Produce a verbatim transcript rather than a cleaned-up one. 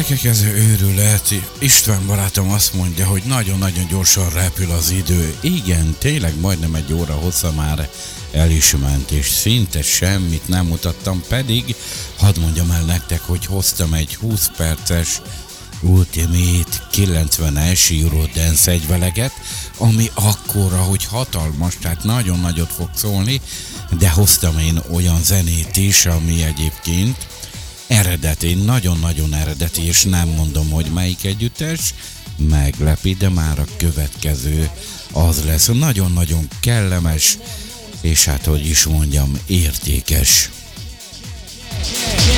gyerekek, ez őrület. István barátom azt mondja, hogy nagyon-nagyon gyorsan repül az idő. Igen, tényleg majdnem egy óra hossza már el is ment, és szinte semmit nem mutattam, pedig hadd mondjam el nektek, hogy hoztam egy húsz perces Ultimate kilencvenes Eurodance egyveleget, ami akkora, hogy hatalmas, tehát nagyon nagyot fog szólni, de hoztam én olyan zenét is, ami egyébként eredeti, nagyon-nagyon eredeti, és nem mondom, hogy melyik együttes, meglepi, de már a következő az lesz. Nagyon-nagyon kellemes, és hát, hogy is mondjam, értékes.